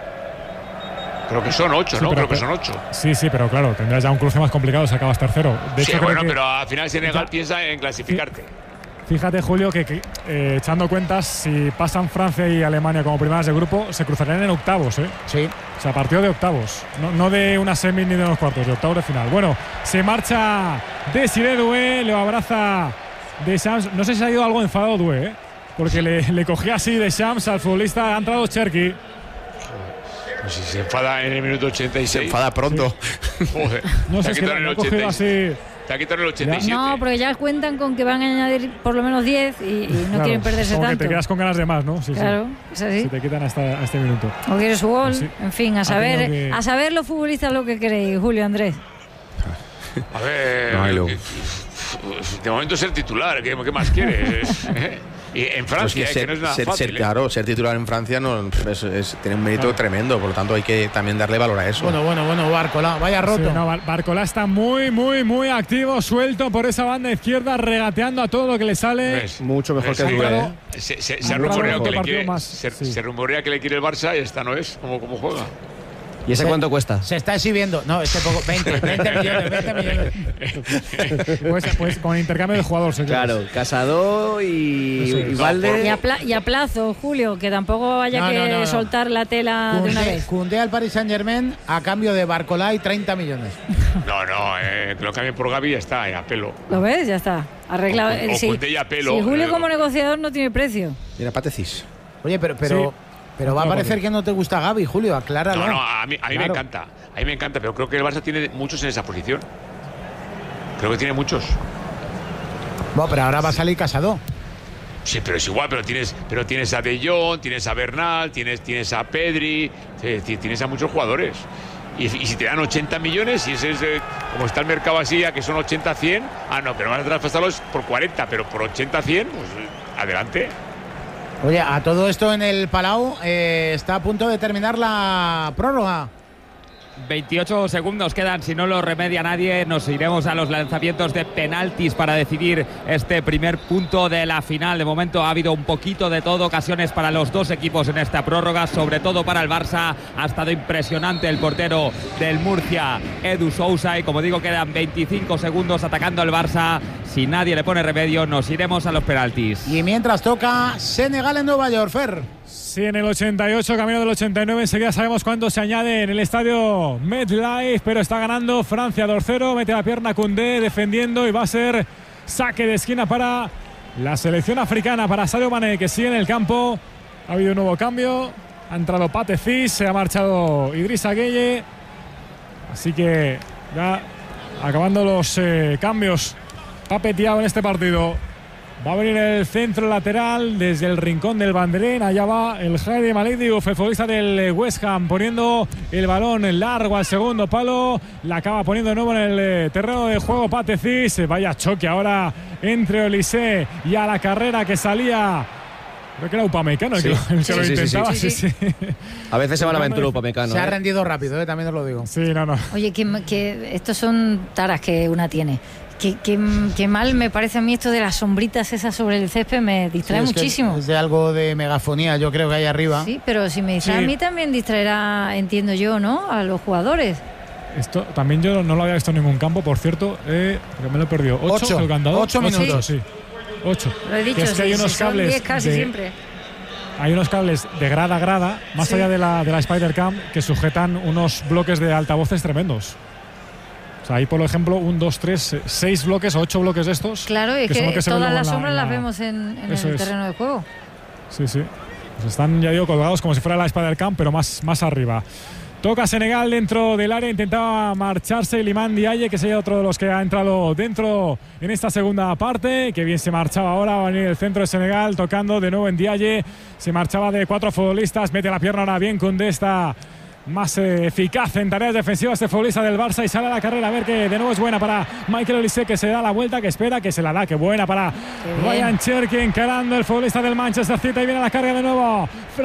Creo que son ocho, sí, ¿no? Creo que son ocho. Sí, sí, pero claro, tendrás ya un cruce más complicado si acabas tercero. De sí, hecho, bueno, creo que pero al final Senegal ya piensa en clasificarte. Fíjate, Julio, que, que eh, echando cuentas, si pasan Francia y Alemania como primeras de grupo, se cruzarían en octavos, ¿eh? Sí. O sea, partido de octavos. No, no de una semi ni de unos cuartos, de octavos de final. Bueno, se marcha Desiré Doué, lo abraza Deschamps. No sé si ha ido algo enfadado Doué, ¿eh? Porque le, le cogía así Deschamps al futbolista. Ha entrado Cherki. Pues si se enfada en el minuto ochenta y seis. Se enfada pronto. Sí. Joder. No sé si en el ochenta y seis. Así. Te ha quitado el ochenta y siete. No, porque ya cuentan con que van a añadir por lo menos diez y, y no claro, quieren perderse como tanto. Que te quedas con ganas de más, ¿no? Sí, claro, sí. es así. Si te quitan hasta, hasta este minuto. O quieres su gol, sí. En fin, a saber, que... a saber los futbolistas lo que queréis, Julio Andrés. A ver, no, de momento ser titular, ¿qué, qué más quieres? Y en Francia, pues que, eh, ser, que no es nada ser, fácil. Ser, ¿eh? Claro, ser titular en Francia no, es, es, tiene un mérito claro. tremendo, por lo tanto hay que también darle valor a eso. Bueno, bueno, bueno, Barcola, vaya roto. Sí, no, Barcola está muy, muy, muy activo, suelto por esa banda izquierda, regateando a todo lo que le sale. ¿Ves? Mucho mejor ¿Ves? que Doué, ¿eh? Se, se, se, rumorea que le quiere, más, se, sí. se rumorea que le quiere el Barça y esta no es como, como juega. ¿Y ese se, cuánto cuesta? Se está exhibiendo. No, este poco. veinte, veinte millones, veinte millones. Pues, pues con intercambio de jugadores. Claro, Casado y, y Valde. Y a, pla, y a plazo, Julio, que tampoco haya no, que no, no, no. soltar la tela Koundé, de una vez. Koundé al Paris Saint-Germain a cambio de Barcola y treinta millones. No, no, eh, que lo cambien por Gavi y ya está, eh, a pelo. ¿Lo ves? Ya está. Arreglado. O, o sí. Koundé y a pelo. Si Julio eh, como negociador no tiene precio. Mira, Patecis. Oye, pero... pero... Sí. Pero va a parecer que no te gusta Gavi, Julio, acláralo. No, no, a mí, a mí claro. me encanta. A mí me encanta, pero creo que el Barça tiene muchos en esa posición. Creo que tiene muchos. Bueno, pero ahora va a salir Casado. Sí, pero es igual, pero tienes, pero tienes a De Jong, tienes a Bernal, tienes, tienes a Pedri, tienes a muchos jugadores. Y, y si te dan ochenta millones, y ese es eh, como está el mercado así, a que son ochenta a cien, ah, no, pero van a traspasarlos por cuarenta, pero por ochenta a cien, pues adelante. Oye, a todo esto en el Palau eh, está a punto de terminar la prórroga. veintiocho segundos quedan, si no lo remedia nadie. Nos iremos a los lanzamientos de penaltis para decidir este primer punto de la final. De momento ha habido un poquito de todo, ocasiones para los dos equipos en esta prórroga, sobre todo para el Barça. Ha estado impresionante el portero del Murcia, Edu Sousa, y como digo, quedan veinticinco segundos atacando el Barça. Si nadie le pone remedio, nos iremos a los penaltis. Y mientras toca Senegal en Nueva York, Fer. Sí, en el ochenta y ocho, camino del ochenta y nueve, enseguida sabemos cuánto se añade en el estadio MetLife, pero está ganando Francia dos cero, mete la pierna Koundé defendiendo y va a ser saque de esquina para la selección africana, para Sadio Mané, que sigue en el campo. Ha habido un nuevo cambio, ha entrado Patecis, se ha marchado Idrissa Gueye, así que ya acabando los eh, cambios, Pape Thiaw en este partido. Va a venir el centro lateral desde el rincón del banderín. Allá va el Heidi Malik Diouf, el futbolista del West Ham, poniendo el balón largo al segundo palo. La acaba poniendo de nuevo en el terreno de juego Patecis. Vaya choque ahora entre Olise y a la carrera que salía. Creo que era Upamecano el sí. que, el que sí, lo sí, intentaba. Sí, sí, sí. Sí, sí. A veces se va la aventura Upamecano. Se ¿eh? ha rendido rápido, ¿eh? También os lo digo. Sí, no, no. Oye, que, que estos son taras que una tiene. Que, que, que mal me parece a mí esto de las sombritas esas sobre el césped, me distrae sí, es muchísimo. Es de algo de megafonía, yo creo que hay arriba. Sí, pero si me distrae sí. a mí también distraerá, entiendo yo, ¿no? A los jugadores. Esto también yo no lo había visto en ningún campo, por cierto, eh, porque me lo he perdido. ¿Ocho? Ocho, el candado? ocho minutos. Sí. Ocho. Lo he dicho, que es que sí, hay unos sí, cables diez casi de, siempre. Hay unos cables de grada a grada, más sí. allá de la, de la Spider-Cam, que sujetan unos bloques de altavoces tremendos. O sea, hay, por ejemplo, un, dos, tres, seis bloques o ocho bloques de estos. Claro, y que, que, que todas las sombras la, las vemos en, en el es. terreno de juego. Sí, sí. Pues están, ya digo, colgados como si fuera la Spider-Cam, pero más, más arriba. Toca Senegal dentro del área, intentaba marcharse Iliman Ndiaye, que sería otro de los que ha entrado dentro en esta segunda parte. Que bien se marchaba ahora, va a venir el centro de Senegal, tocando de nuevo en Ndiaye. Se marchaba de cuatro futbolistas, mete la pierna ahora bien, Koundé está más eh, eficaz en tareas defensivas este futbolista del Barça, y sale a la carrera. A ver, que de nuevo es buena para Michael Olise, que se da la vuelta, que espera, que se la da, que buena para Ryan Cherki, encarando el futbolista del Manchester City, y viene a la carga de nuevo